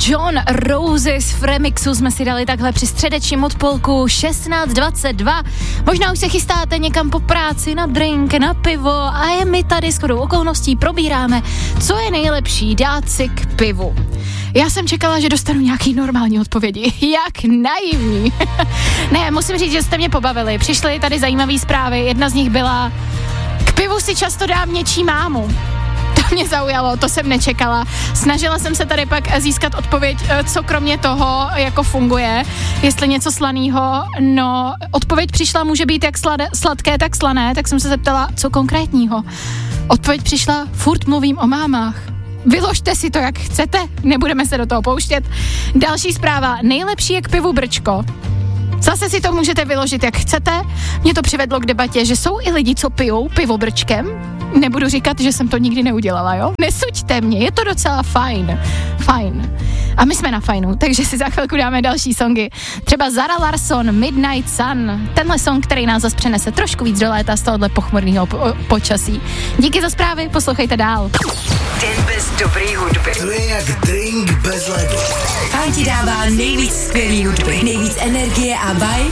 John Roses v remixu jsme si dali takhle při středečním odpolku 16:22. Možná už se chystáte někam po práci na drink, na pivo a my tady shodou okolností probíráme, co je nejlepší dát si k pivu. Já jsem čekala, že dostanu nějaký normální odpovědi. Jak naivní. Ne, musím říct, že jste mě pobavili. Přišly tady zajímavé zprávy. Jedna z nich byla: k pivu si často dám něčí mámu. To mě zaujalo, to jsem nečekala. Snažila jsem se tady pak získat odpověď, co kromě toho jako funguje, jestli něco slanýho. No, odpověď přišla, může být jak sladké, tak slané, tak jsem se zeptala, co konkrétního. Odpověď přišla, furt mluvím o mámách. Vyložte si to, jak chcete, nebudeme se do toho pouštět. Další zpráva, nejlepší je k pivu brčko. Zase si to můžete vyložit, jak chcete. Mě to přivedlo k debatě, že jsou i lidi, co pijou pivo brčkem. Nebudu říkat, že jsem to nikdy neudělala, jo? Nesuďte mě, je to docela fajn. A my jsme na fajnu, takže si za chvilku dáme další songy. Třeba Zara Larsson, Midnight Sun. Tenhle song, který nás zase přenese trošku víc do léta z tohohle pochmurného počasí. Díky za zprávy, poslouchejte dál. Den bez dobrý hudby. To je jak drink bez ledu. Fajn ti dává nejvíc skvělý hudby, nejvíc energie a vibe